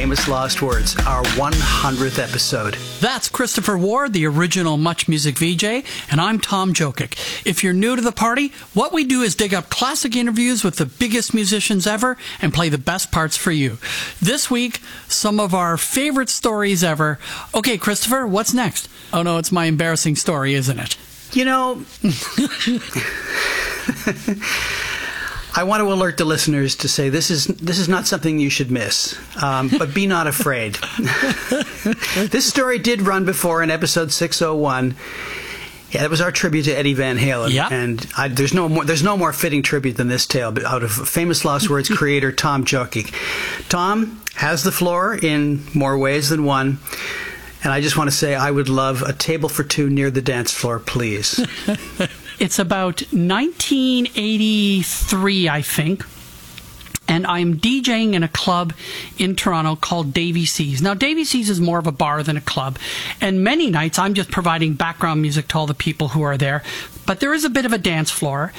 Famous Lost Words, our 100th episode. That's Christopher Ward, the original Much Music VJ, and I'm Tom Jokic. If you're new to the party, what we do is dig up classic interviews with the biggest musicians ever and play the best parts for you. This week, some of our favorite stories ever. Okay, Christopher, what's next? Oh no, it's my embarrassing story, isn't it? You know, I want to alert the listeners to say this is not something you should miss, but be not afraid. This story did run before in episode 601. Yeah, that was our tribute to Eddie Van Halen. Yeah. And there's no more fitting tribute than this tale out of Famous Lost Words creator Tom Jokic. Tom has the floor in more ways than one. And I just want to say I would love a table for two near the dance floor, please. It's about 1983, I think. And I'm DJing in a club in Toronto called Davy C's. Now, Davy C's is more of a bar than a club. And many nights I'm just providing background music to all the people who are there. But there is a bit of a dance floor.